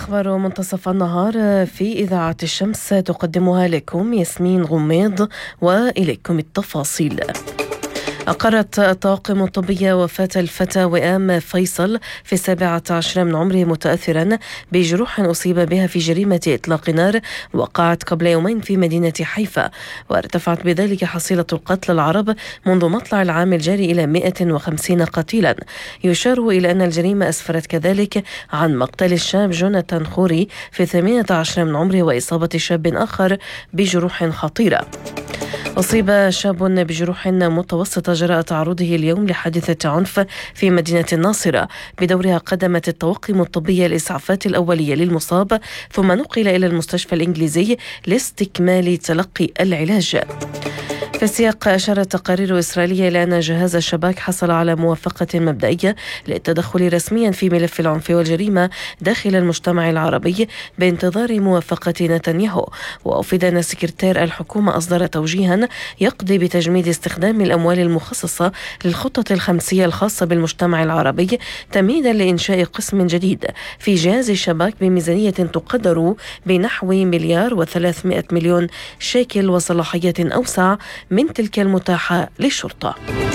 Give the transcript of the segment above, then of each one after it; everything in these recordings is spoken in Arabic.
أخبار منتصف النهار في إذاعة الشمس تقدمها لكم ياسمين غميض، وإليكم التفاصيل. أقرت الطواقم الطبية وفاة الفتى وئام فيصل في 17 من عمره متأثرا بجروح أصيب بها في جريمة إطلاق نار وقعت قبل يومين في مدينة حيفا، وارتفعت بذلك حصيلة القتلى العرب منذ مطلع العام الجاري إلى 150 قتيلا. يشار إلى أن الجريمة أسفرت كذلك عن مقتل الشاب جوناثان خوري في 18 من عمره وإصابة شاب آخر بجروح خطيرة. أصيب شاب بجروح متوسطة جراء تعرضه اليوم لحادثة عنف في مدينة الناصرة، بدورها قدمت الطواقم الطبية الإسعافات الأولية للمصاب ثم نقل إلى المستشفى الإنجليزي لاستكمال تلقي العلاج. في السياق أشارت تقارير إسرائيلية إلى أن جهاز الشباك حصل على موافقة مبدئية للتدخل رسميا في ملف العنف والجريمة داخل المجتمع العربي بانتظار موافقة نتنياهو. وأفيد أن سكرتير الحكومة أصدر توجيها يقضي بتجميد استخدام الأموال المخصصة للخطة الخمسية الخاصة بالمجتمع العربي تمهيدا لإنشاء قسم جديد في جهاز الشباك بميزانية تقدر بنحو 1,300,000,000 شيكل وصلاحية أوسع من تلك المتاحة للشرطة.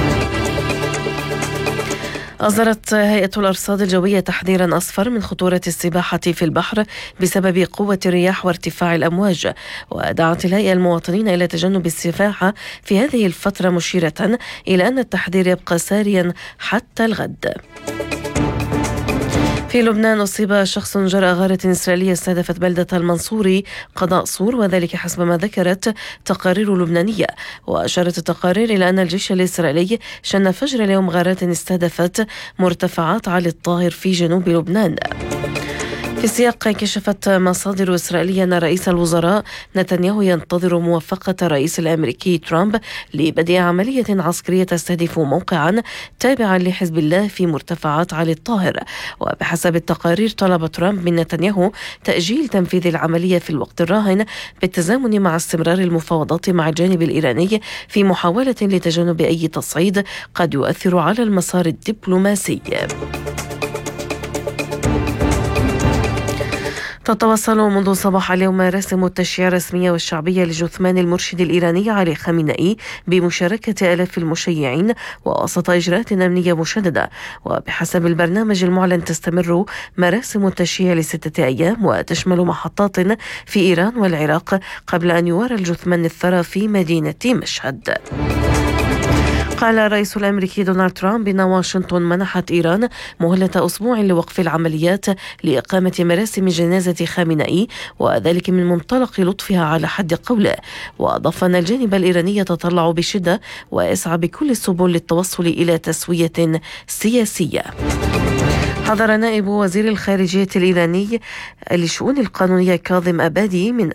أصدرت هيئة الأرصاد الجوية تحذيرا أصفر من خطورة السباحة في البحر بسبب قوة الرياح وارتفاع الأمواج، ودعت الهيئة المواطنين إلى تجنب السباحة في هذه الفترة، مشيرة إلى أن التحذير يبقى ساريا حتى الغد. في لبنان أصيب شخص جرأ غارة إسرائيلية استهدفت بلدة المنصوري قضاء صور، وذلك حسب ما ذكرت تقارير لبنانية. وأشارت التقارير إلى أن الجيش الإسرائيلي شن فجر اليوم غارات استهدفت مرتفعات علي الطاهر في جنوب لبنان. في السياق كشفت مصادر إسرائيلية أن رئيس الوزراء نتنياهو ينتظر موافقة الرئيس الأمريكي ترامب لبدء عملية عسكرية تستهدف موقعا تابعا لحزب الله في مرتفعات علي الطاهر. وبحسب التقارير طلب ترامب من نتنياهو تأجيل تنفيذ العملية في الوقت الراهن بالتزامن مع استمرار المفاوضات مع الجانب الإيراني في محاولة لتجنب أي تصعيد قد يؤثر على المسار الدبلوماسي. تتواصل منذ صباح اليوم مراسم التشييع الرسمية والشعبية لجثمان المرشد الإيراني علي خامنئي بمشاركة آلاف المشيعين ووسط إجراءات أمنية مشددة. وبحسب البرنامج المعلن تستمر مراسم التشييع ل6 أيام وتشمل محطات في إيران والعراق قبل أن يوارى الجثمان الثرى في مدينة مشهد. قال الرئيس الأمريكي دونالد ترامب إن واشنطن منحت إيران مهلة أسبوع لوقف العمليات لإقامة مراسم جنازة خامنئي، وذلك من منطلق لطفها على حد قوله. وأضاف أن الجانب الإيراني يتطلع بشدة ويسعى بكل السبل للتوصل إلى تسوية سياسية. حذر نائب وزير الخارجية الإيراني للشؤون القانونية كاظم أبادي من